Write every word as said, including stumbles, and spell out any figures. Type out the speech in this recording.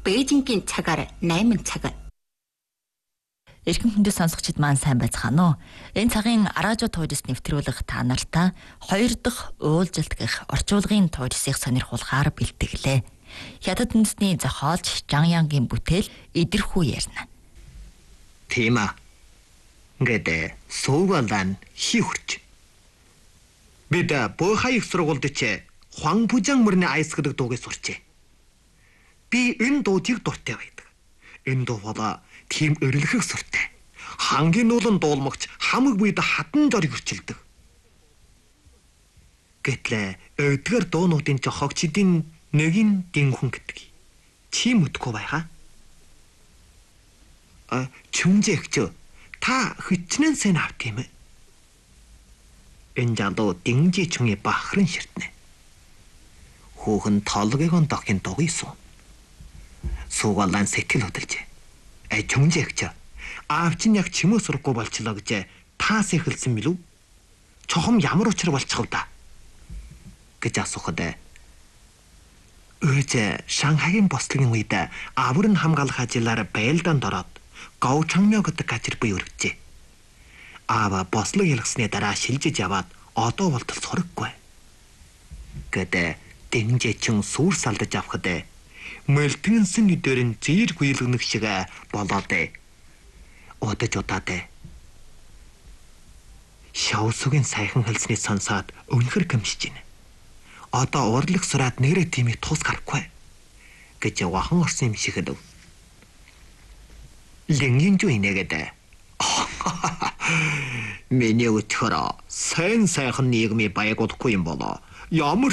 Бээжингийн цагаар найман цаг. Эрхэм хүндэт сонсогчид маань сайн байцгаана уу? Энэ цагийн Аражо туйрс нэвтрүүлэг та нартай хоёр дахь уулзалт гэх орчуулгын туйрсыг сонирхуулахаар бэлтгэлээ. Хятад үндэсний зохиолч Жан Янгийн бүтээл идэрхүү ярина. Тийм аа. Ингээд суугаалан хиурч. Бид бохай их сургуульд ч Хуан Пужан мөрний айс гэдэг дууг сурчээ. Би энэ дуудыг дуртай байдаг. Энэ дуу бол тийм өрөлгөх суртай. Хангийн нуулан дуулмагч хамаг бид хатан жорыг өрчилдөг. Гэтлээ өдгөр дуунуудын жохогчдын нэгийн динхүн гэдэг. Чи мэдгүй байгаа? А чүнжээгч та хичнээн сайн авт юм ээ. Энэ жандуу динжи чүнги бахрын ширтнэ. Хүүхэн толгойгон дохин дугийсуу. Суугаалан сэтгэл хөдлөж. Э чүнжээгч аавчин яг чимөө сурахгүй болчлоо гэж таас эхэлсэн мэлүү? Чохом ямар учир болчихв да? гэж асуухад өөж Шанхайгийн бослогийн үед аврын хамгаалах ажлаар байлдаанд ороод Гаочангмё гэдэг газар буй өргөжээ. Аава бослог ялгсны дараа шилжиж яваад одоо болтол сураггүй. Гэдэг дэнжэчин сүр салдаж авахд мэлтгэнсэн нүдэрэн зээр гүйлгэнэх шиг болоод удаж удаад шавсугийн сайхан хэлсний сонсоод өнхөр гэмшиж байна. Одоо урлаг сураад нэрээ тиймийг туус гарахгүй гэж вахан орсон юм шиг л. Лингийн инээгээд миний өчхөр сайн сайхан нийгмийн баягуулахгүй юм болоо. Ямар